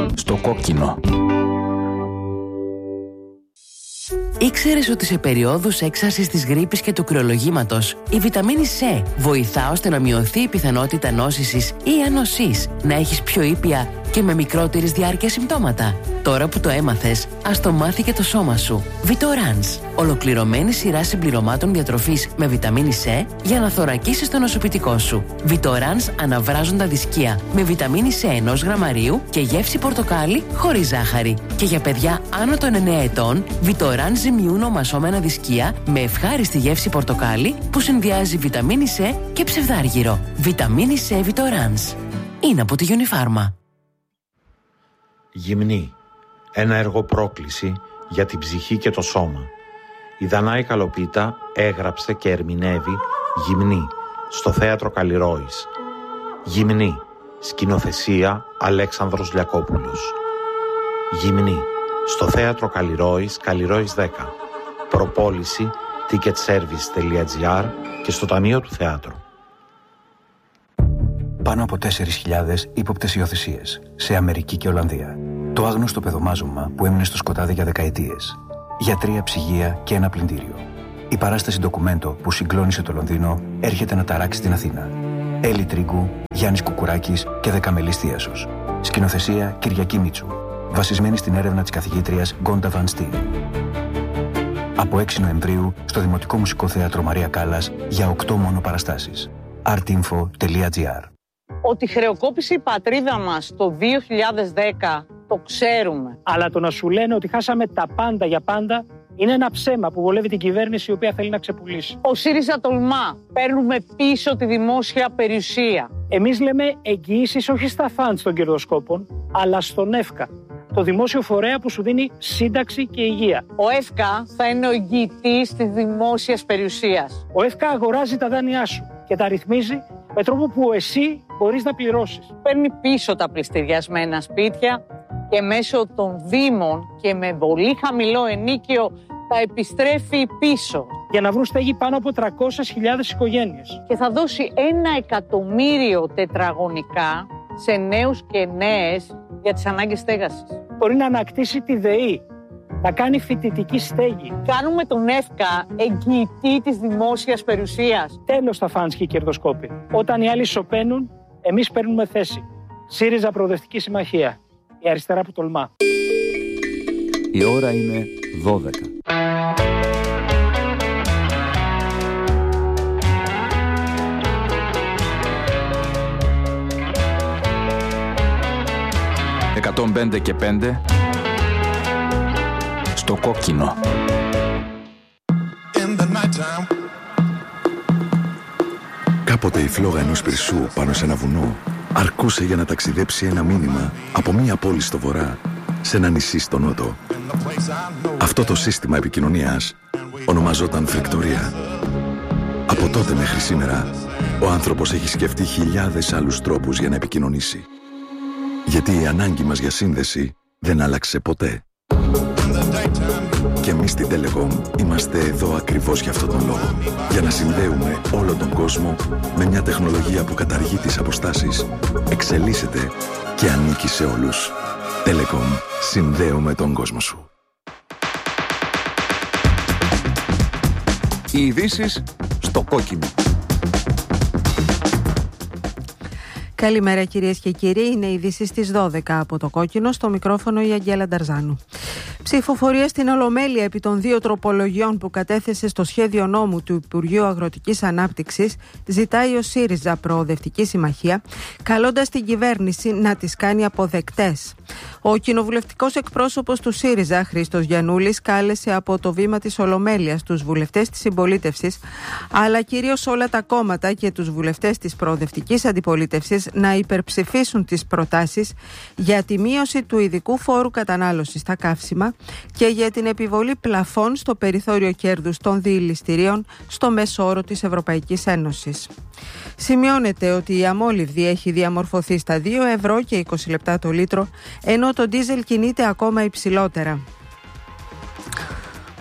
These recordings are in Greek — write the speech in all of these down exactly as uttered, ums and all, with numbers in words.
Στο κόκκινο. Ήξερες ότι σε περιόδους έξαρσης της γρίπης και του κρυολογήματος η βιταμίνη C βοηθά ώστε να μειωθεί η πιθανότητα νόσησης ή ανοσής, να έχεις πιο ήπια και με μικρότερης διάρκεια συμπτώματα? Τώρα που το έμαθες, ας το μάθει και το σώμα σου. Vitorans, ολοκληρωμένη σειρά συμπληρωμάτων διατροφής με βιταμίνη C για να θωρακίσεις το νοσοποιητικό σου. Vitorans αναβράζοντα δισκία με βιταμίνη C ενός γραμμαρίου και γεύση πορτοκάλι χωρίς ζάχαρη. Και για παιδιά άνω των εννέα ετών, Vitorans ζυμιούν ομασώμενα δισκία με ευχάριστη γεύση πορτοκάλι που συνδυάζει βιταμίνη C και ψευδάργυρο. Βιταμίνη C Vitorans. Είναι από τη Unifarma. Γυμνή. Ένα έργο πρόκληση για την ψυχή και το σώμα. Η Δανάη Καλοπίτα έγραψε και ερμηνεύει Γυμνή στο Θέατρο Καλλιρόης. Γυμνή. Σκηνοθεσία Αλέξανδρος Λιακόπουλος. Γυμνή. Στο Θέατρο Καλλιρόης, Καλλιρόης δέκα. Προπόληση ticketservice.gr και στο Ταμείο του Θεάτρου. Πάνω από τέσσερις χιλιάδες ύποπτες υιοθεσίες σε Αμερική και Ολλανδία. Το άγνωστο παιδομάζωμα που έμεινε στο σκοτάδι για δεκαετίες. Γιατρία, ψυγεία και ένα πλυντήριο. Η παράσταση ντοκουμέντο που συγκλώνησε το Λονδίνο έρχεται να ταράξει την Αθήνα. Έλλη Τρίγκου, Γιάννης Κουκουράκης και Δεκαμελής Θίασος. Σκηνοθεσία Κυριακή Μίτσου. Βασισμένη στην έρευνα της καθηγήτριας Γκόντα Βαν Στιν. Από έξι Νοεμβρίου στο Δημοτικό Μουσικό Θέατρο Μαρία Κάλλας για οκτώ μόνο παραστάσεις. artinfo τελεία gr. Ότι χρεοκόπησε η πατρίδα μας το δύο χιλιάδες δέκα το ξέρουμε. Αλλά το να σου λένε ότι χάσαμε τα πάντα για πάντα είναι ένα ψέμα που βολεύει την κυβέρνηση η οποία θέλει να ξεπουλήσει. Ο ΣΥΡΙΖΑ τολμά. Παίρνουμε πίσω τη δημόσια περιουσία. Εμείς λέμε εγγυήσεις όχι στα φαντς των κερδοσκόπων, αλλά στον ΕΦΚΑ. Το δημόσιο φορέα που σου δίνει σύνταξη και υγεία. Ο ΕΦΚΑ θα είναι ο εγγυητής της δημόσιας περιουσίας. Ο ΕΦΚΑ αγοράζει τα δάνειά σου και τα ρυθμίζει με τρόπο που εσύ μπορείς να πληρώσεις. Παίρνει πίσω τα πληστηριασμένα σπίτια και μέσω των δήμων και με πολύ χαμηλό ενίκιο τα επιστρέφει πίσω. Για να βρουν στέγη πάνω από τριακόσιες χιλιάδες οικογένειες. Και θα δώσει ένα εκατομμύριο τετραγωνικά σε νέους και νέες για τις ανάγκες στέγασης. Μπορεί να ανακτήσει τη ΔΕΗ, να κάνει φοιτητική στέγη. Κάνουμε τον ΕΦΚΑ εγγυητή της δημόσιας περιουσίας. Τέλος τα φαντς και οι κερδοσκόποι. Όταν οι άλλοι σωπαίνουν, εμείς παίρνουμε θέση. ΣΥΡΙΖΑ Προοδευτική Συμμαχία. Η αριστερά που τολμά. Η ώρα είναι δώδεκα. εκατόν πέντε και πέντε στο κόκκινο. Κάποτε η φλόγα ενός πυρσού πάνω σε ένα βουνό αρκούσε για να ταξιδέψει ένα μήνυμα από μία πόλη στο βορρά σε ένα νησί στο νότο. Αυτό το σύστημα επικοινωνίας ονομαζόταν φρεκτορία. Από τότε μέχρι σήμερα ο άνθρωπος έχει σκεφτεί χιλιάδες άλλους τρόπους για να επικοινωνήσει. Γιατί η ανάγκη μας για σύνδεση δεν άλλαξε ποτέ. Και εμείς στην Telecom είμαστε εδώ ακριβώς για αυτόν τον λόγο. Για να συνδέουμε όλο τον κόσμο με μια τεχνολογία που καταργεί τις αποστάσεις, εξελίσσεται και ανήκει σε όλους. Telecom. Συνδέουμε τον κόσμο σου. Οι ειδήσεις στο κόκκινο. Καλημέρα κυρίες και κύριοι, είναι οι ειδήσεις στις δώδεκα από το κόκκινο, στο μικρόφωνο η Αγγέλα Νταρζάνου. Ψηφοφορία στην Ολομέλεια επί των δύο τροπολογιών που κατέθεσε στο σχέδιο νόμου του Υπουργείου Αγροτικής Ανάπτυξης ζητάει ο ΣΥΡΙΖΑ Προοδευτική Συμμαχία, καλώντας την κυβέρνηση να τις κάνει αποδεκτές. Ο κοινοβουλευτικός εκπρόσωπος του ΣΥΡΙΖΑ, Χρήστος Γιαννούλης, κάλεσε από το βήμα της Ολομέλειας τους βουλευτές της συμπολίτευσης, αλλά κυρίως όλα τα κόμματα και τους βουλευτές της προοδευτικής αντιπολίτευσης να υπερψηφίσουν τις προτάσεις για τη μείωση του ειδικού φόρου κατανάλωσης στα καύσιμα και για την επιβολή πλαφών στο περιθώριο κέρδους των διηληστηρίων στο μέσο όρο της Ευρωπαϊκής Ένωσης. Σημειώνεται ότι η αμόλυβδη έχει διαμορφωθεί στα δύο ευρώ και είκοσι λεπτά το λίτρο, ενώ το ντίζελ κινείται ακόμα υψηλότερα.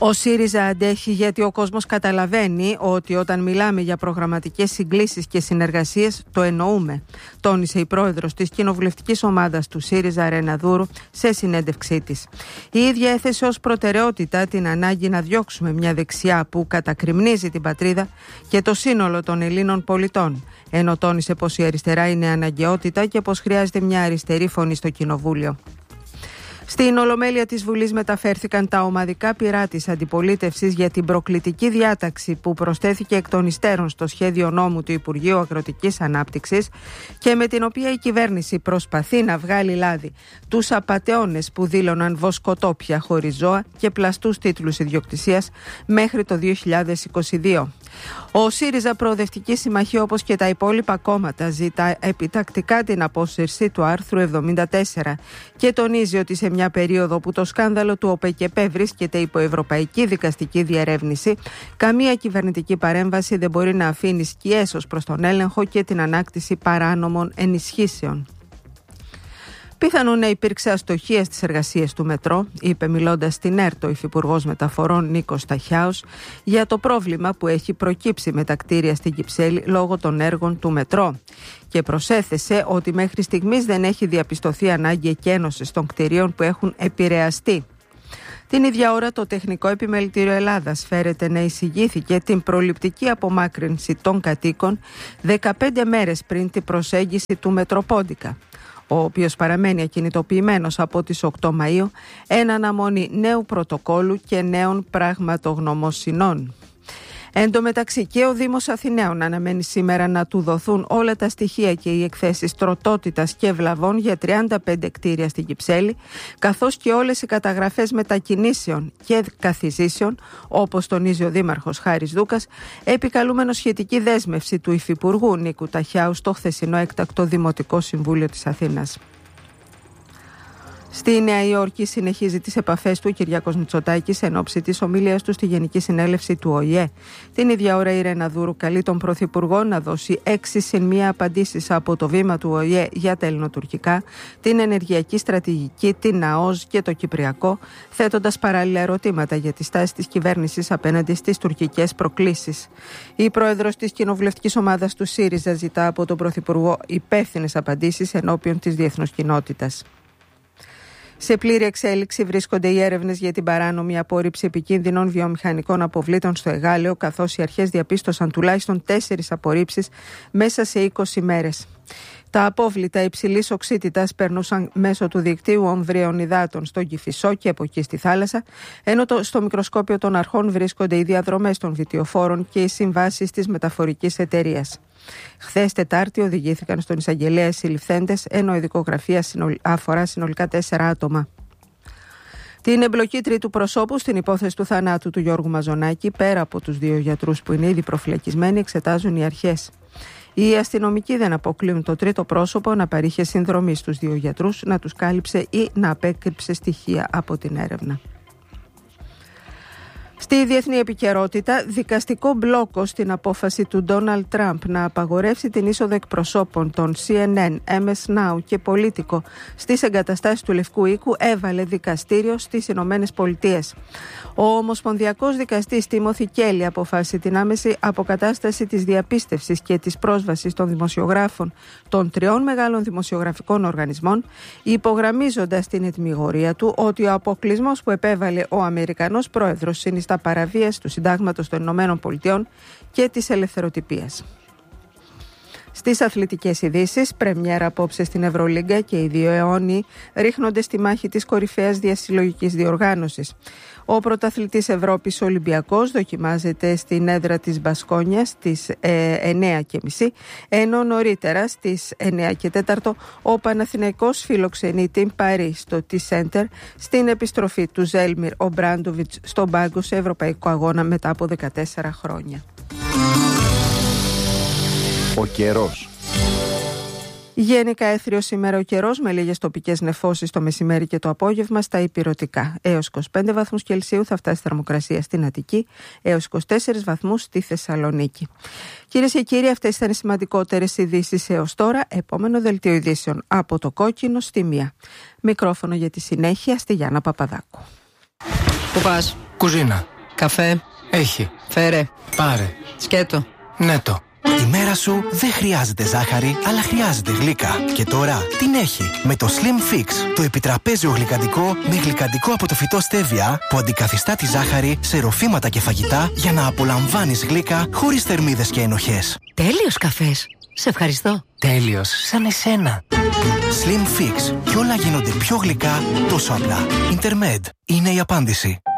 Ο ΣΥΡΙΖΑ αντέχει γιατί ο κόσμος καταλαβαίνει ότι όταν μιλάμε για προγραμματικές συγκλήσεις και συνεργασίες το εννοούμε, τόνισε η πρόεδρος της κοινοβουλευτικής ομάδας του ΣΥΡΙΖΑ Ρεναδούρου σε συνέντευξή της. Η ίδια έθεσε ως προτεραιότητα την ανάγκη να διώξουμε μια δεξιά που κατακριμνίζει την πατρίδα και το σύνολο των Ελλήνων πολιτών, ενώ τόνισε πως η αριστερά είναι αναγκαιότητα και πως χρειάζεται μια αριστερή φωνή στο Κοινοβούλιο. Στην Ολομέλεια της Βουλής μεταφέρθηκαν τα ομαδικά πυρά της αντιπολίτευσης για την προκλητική διάταξη που προσθέθηκε εκ των υστέρων στο σχέδιο νόμου του Υπουργείου Αγροτικής Ανάπτυξης και με την οποία η κυβέρνηση προσπαθεί να βγάλει λάδι τους απατεώνες που δήλωναν βοσκοτόπια χωρίς ζώα και πλαστούς τίτλους ιδιοκτησίας μέχρι το δύο χιλιάδες είκοσι δύο. Ο ΣΥΡΙΖΑ Προοδευτική Συμμαχία, όπως και τα υπόλοιπα κόμματα, ζητά επιτακτικά την απόσυρση του άρθρου εβδομήντα τέσσερα και τονίζει ότι σε μια περίοδο που το σκάνδαλο του ΟΠΕΚΕΠΕ βρίσκεται υπό ευρωπαϊκή δικαστική διερεύνηση, καμία κυβερνητική παρέμβαση δεν μπορεί να αφήνει σκιές ως προς τον έλεγχο και την ανάκτηση παράνομων ενισχύσεων. Πιθανόν να υπήρξε αστοχία στις εργασίες του μετρό, είπε μιλώντας στην ΕΡΤ ο Υφυπουργός Μεταφορών Νίκος Ταχιάος για το πρόβλημα που έχει προκύψει με τα κτίρια στην Κυψέλη λόγω των έργων του μετρό. Και προσέθεσε ότι μέχρι στιγμής δεν έχει διαπιστωθεί ανάγκη εκένωσης των κτιρίων που έχουν επηρεαστεί. Την ίδια ώρα το Τεχνικό Επιμελητήριο Ελλάδας φέρεται να εισηγήθηκε την προληπτική απομάκρυνση των κατοίκων δεκαπέντε μέρες πριν την προσέγγιση του Μετροπόντικα, ο οποίος παραμένει ακινητοποιημένος από τις οκτώ Μαΐου εν αναμονή νέου πρωτοκόλου και νέων πραγματογνωμοσυνών. Εν τω μεταξύ και ο Δήμος Αθηναίων αναμένει σήμερα να του δοθούν όλα τα στοιχεία και οι εκθέσεις τροτότητας και βλαβών για τριάντα πέντε κτίρια στην Κυψέλη, καθώς και όλες οι καταγραφές μετακινήσεων και καθιζήσεων, όπως τονίζει ο Δήμαρχος Χάρης Δούκας, επικαλούμενο σχετική δέσμευση του Υφυπουργού Νίκου Ταχιάου στο χθεσινό έκτακτο Δημοτικό Συμβούλιο της Αθήνας. Στη Νέα Υόρκη συνεχίζει τις επαφές του ο Κυριάκος Μητσοτάκης εν ώψη της ομιλίας του στη Γενική Συνέλευση του ΟΗΕ. Την ίδια ώρα η Ρεναδούρου καλεί τον Πρωθυπουργό να δώσει έξι συν μία απαντήσεις από το βήμα του ΟΗΕ για τα ελληνοτουρκικά, την ενεργειακή στρατηγική, την ΑΟΣ και το Κυπριακό, θέτοντας παράλληλα ερωτήματα για τη στάση της κυβέρνησης απέναντι στις τουρκικές προκλήσεις. Η πρόεδρος της κοινοβουλευτικής ομάδας του ΣΥΡΙΖΑ ζητά από τον Πρωθυπουργό υπεύθυνες απαντήσεις ενώπιον της διεθνούς κοινότητας. Σε πλήρη εξέλιξη βρίσκονται οι έρευνες για την παράνομη απόρριψη επικίνδυνων βιομηχανικών αποβλήτων στο Εγάλεο, καθώς οι αρχές διαπίστωσαν τουλάχιστον τέσσερις απορρίψεις μέσα σε είκοσι μέρες. Τα απόβλητα υψηλής οξύτητας περνούσαν μέσω του δικτύου ομβρίων υδάτων στον Κηφισό και από εκεί στη θάλασσα, ενώ το, στο μικροσκόπιο των αρχών βρίσκονται οι διαδρομές των βιτιοφόρων και οι συμβάσεις της μεταφορικής εταιρείας. Χθες Τετάρτη οδηγήθηκαν στον εισαγγελέα οι συλληφθέντες, ενώ η δικογραφία αφορά συνολικά τέσσερα άτομα. Την εμπλοκή τρίτου προσώπου στην υπόθεση του θανάτου του Γιώργου Μαζονάκη, πέρα από τους δύο γιατρούς που είναι ήδη προφυλακισμένοι, εξετάζουν οι αρχές. Οι αστυνομικοί δεν αποκλείουν το τρίτο πρόσωπο να παρήχε συνδρομή στους δύο γιατρούς, να τους κάλυψε ή να απέκρυψε στοιχεία από την έρευνα. Στη διεθνή επικαιρότητα, δικαστικό μπλόκο στην απόφαση του Ντόναλντ Τραμπ να απαγορεύσει την είσοδο εκπροσώπων των σι εν εν, εμ ες Now και Πολίτικο στις εγκαταστάσεις του Λευκού Οίκου έβαλε δικαστήριο στις Ηνωμένες Πολιτείες. Ο Ομοσπονδιακός Δικαστής Τίμοθι Κέλι αποφάσισε την άμεση αποκατάσταση της διαπίστευσης και της πρόσβασης των δημοσιογράφων των τριών μεγάλων δημοσιογραφικών οργανισμών, υπογραμμίζοντας την ετμιγορία του ότι ο αποκλεισμός που επέβαλε ο Αμερικανός πρόεδρος συνιστά παραβίαση του Συντάγματος των Ηνωμένων Πολιτειών και της ελευθεροτυπίας. Στις αθλητικές ειδήσεις, πρεμιέρα απόψε στην Ευρωλίγκα και οι δύο αιώνιοι ρίχνονται στη μάχη της κορυφαίας διασυλλογικής διοργάνωσης. Ο πρωταθλητής Ευρώπης Ολυμπιακός δοκιμάζεται στην έδρα της Μπασκόνιας στις ε, εννιά και μισή, ενώ νωρίτερα στις εννιά και τέσσερα ο Παναθηναϊκός φιλοξενεί την Παρί στο T-Center στην επιστροφή του Ζέλμιρ Ομπράντοβιτς στον πάγκο σε ευρωπαϊκό αγώνα μετά από δεκατέσσερα χρόνια. Ο καιρός. Γενικά έθριος σήμερα ο καιρός με λίγες τοπικές νεφώσεις το μεσημέρι και το απόγευμα στα ηπειρωτικά. Έως είκοσι πέντε βαθμούς Κελσίου θα φτάσει η θερμοκρασία στην Αττική, έως είκοσι τέσσερις βαθμούς στη Θεσσαλονίκη. Κυρίες και κύριοι, αυτές ήταν οι σημαντικότερες ειδήσεις έως τώρα. Επόμενο δελτίο ειδήσεων από το Κόκκινο στη Μία. Μικρόφωνο για τη συνέχεια στη Γιάννα Παπαδάκου. Πού πας? Κουζίνα. Καφέ. Έχει. Φέρε. Πάρε. Σκέτο. Νέτο. Η μέρα σου δεν χρειάζεται ζάχαρη, αλλά χρειάζεται γλύκα. Και τώρα την έχει με το Slim Fix, το επιτραπέζιο γλυκαντικό με γλυκαντικό από το φυτό στέβια που αντικαθιστά τη ζάχαρη σε ροφήματα και φαγητά για να απολαμβάνεις γλύκα χωρίς θερμίδες και ενοχές. Τέλειος καφές. Σε ευχαριστώ. Τέλειος, σαν εσένα. Slim Fix. Κι όλα γίνονται πιο γλυκά τόσο απλά. Intermed είναι η απάντηση.